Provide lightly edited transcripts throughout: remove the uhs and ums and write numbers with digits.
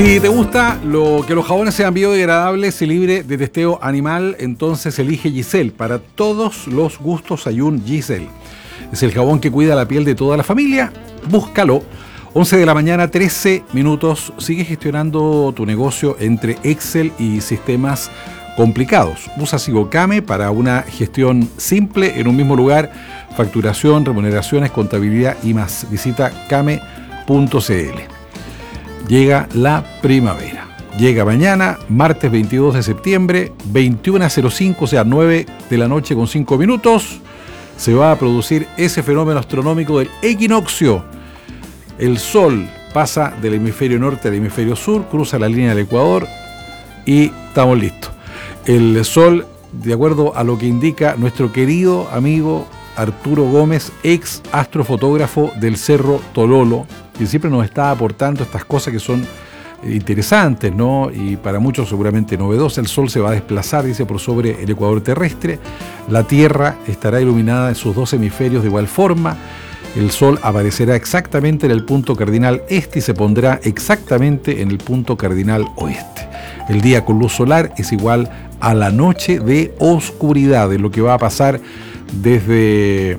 Si te gusta que los jabones sean biodegradables y libre de testeo animal, entonces elige Giselle. Para todos los gustos hay un Giselle. Es el jabón que cuida la piel de toda la familia. Búscalo. 11 de la mañana, 13 minutos. Sigue gestionando tu negocio entre Excel y sistemas complicados. Usa Sigocame para una gestión simple en un mismo lugar. Facturación, remuneraciones, contabilidad y más. Visita came.cl. Llega la primavera. Llega mañana, martes 22 de septiembre, 21:05, o sea, 9 de la noche con 5 minutos. Se va a producir ese fenómeno astronómico del equinoccio. El Sol pasa del hemisferio norte al hemisferio sur, cruza la línea del Ecuador y estamos listos. El Sol, de acuerdo a lo que indica nuestro querido amigo Arturo Gómez, ex astrofotógrafo del Cerro Tololo, que siempre nos está aportando estas cosas que son interesantes, ¿no? Y para muchos seguramente novedosas. El Sol se va a desplazar, dice, por sobre el ecuador terrestre. La Tierra estará iluminada en sus dos hemisferios de igual forma. El Sol aparecerá exactamente en el punto cardinal este y se pondrá exactamente en el punto cardinal oeste. El día con luz solar es igual a la noche de oscuridad, de lo que va a pasar desde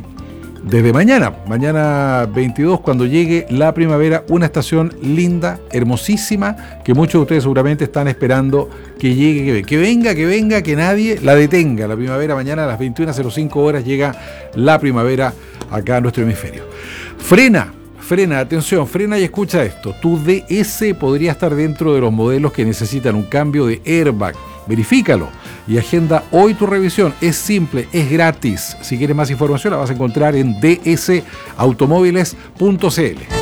mañana 22, cuando llegue la primavera, una estación linda, hermosísima, que muchos de ustedes seguramente están esperando que llegue, que venga, que nadie la detenga. La primavera mañana a las 21:05 horas llega la primavera acá a nuestro hemisferio. Frena, atención, frena y escucha esto. Tu DS podría estar dentro de los modelos que necesitan un cambio de airbag. Verifícalo y agenda hoy tu revisión. Es simple, es gratis. Si quieres más información la vas a encontrar en dsautomóviles.cl.